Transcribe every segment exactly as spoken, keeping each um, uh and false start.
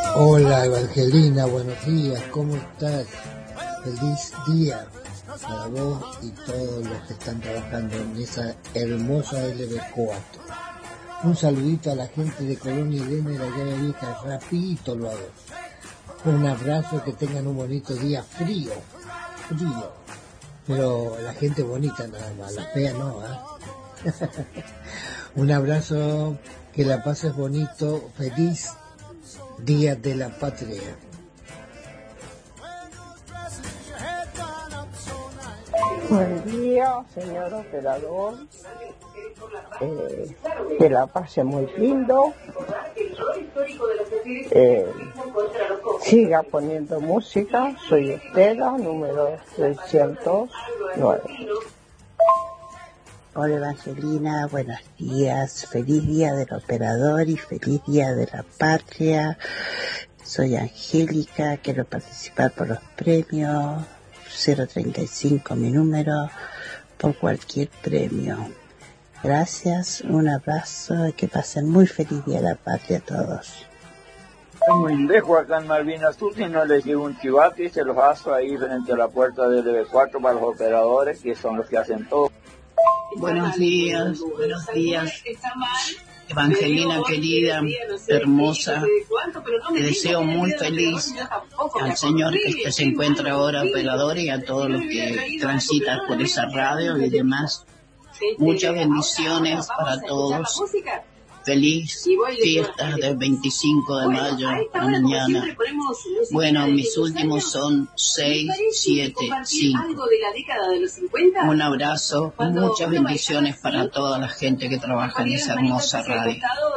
Hola Evangelina, buenos días, ¿cómo estás? Feliz día para vos y todos los que están trabajando en esa hermosa L B cuatro. Un saludito a la gente de Colonia Elena y la Llave Vieja, rapidito lo hago. Un abrazo, que tengan un bonito día, frío, frío, pero la gente bonita nada más, la fea no, ¿eh? Un abrazo, que la pases bonito, feliz Día de la Patria. Buen día, señor operador. Eh, que la pase muy lindo. Eh, siga poniendo música. Soy Estela, número seiscientos nueve. Hola Evangelina, buenos días, feliz día del operador y feliz día de la patria. Soy Angélica, quiero participar por los premios, cero treinta y cinco mi número, por cualquier premio. Gracias, un abrazo y que pasen muy feliz día de la patria a todos. Muy lejos acá en Malvinas Sur, si no les llevo un chivate y se los aso ahí frente a la puerta del L B cuatro para los operadores, que son los que hacen todo. Buenos días, buenos días, Evangelina querida, hermosa, te deseo muy feliz al Señor que se encuentra ahora operador y a todos los que transitan por esa radio y demás. Muchas bendiciones para todos. Feliz fiesta del veinticinco de mayo, mañana. Bueno, mis últimos son seis, siete, cinco. Un abrazo, muchas bendiciones para toda la gente que trabaja en esa hermosa radio.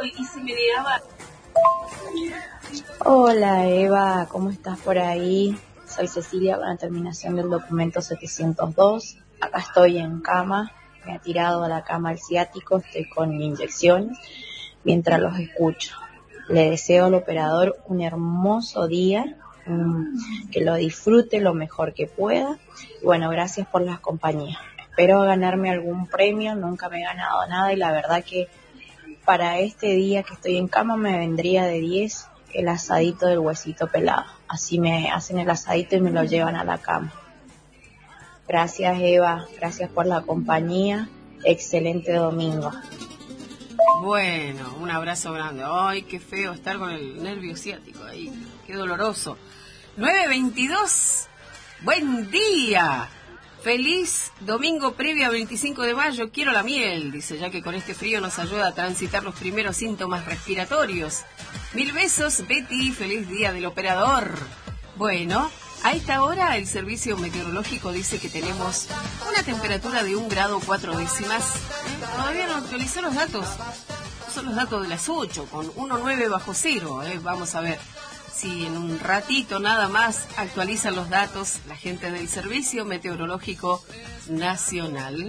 Hola Eva, ¿cómo estás por ahí? Soy Cecilia con la terminación del documento setecientos dos. Acá estoy en cama, me ha tirado a la cama el ciático, estoy con inyecciones. Mientras los escucho, le deseo al operador un hermoso día, um, que lo disfrute lo mejor que pueda. Y bueno, gracias por las compañías. Espero ganarme algún premio, nunca me he ganado nada y la verdad que para este día que estoy en cama me vendría de diez el asadito del huesito pelado. Así me hacen el asadito y me lo llevan a la cama. Gracias Eva, gracias por la compañía, excelente domingo. Bueno, un abrazo grande. Ay, qué feo estar con el nervio ciático ahí, qué doloroso. nueve veintidós, buen día. Feliz domingo previo a veinticinco de mayo, quiero la miel, dice, ya que con este frío nos ayuda a transitar los primeros síntomas respiratorios. Mil besos, Betty, feliz día del operador. Bueno, a esta hora el servicio meteorológico dice que tenemos una temperatura de un grado cuatro décimas. Todavía no actualizó los datos. Son los datos de las ocho, con uno coma nueve bajo cero. ¿eh? Vamos a ver si en un ratito nada más actualizan los datos la gente del Servicio Meteorológico Nacional.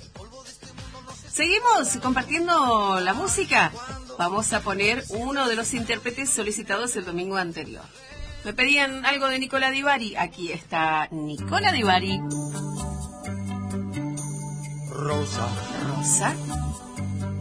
Seguimos compartiendo la música. Vamos a poner uno de los intérpretes solicitados el domingo anterior. Me pedían algo de Nicola Di Bari. Aquí está Nicola Di Bari. Rosa. Rosa.